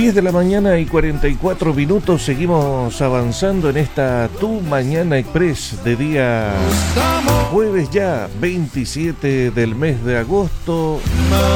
10 de la mañana y 44 minutos, seguimos avanzando en esta Tu Mañana Express de día jueves ya, 27 del mes de agosto.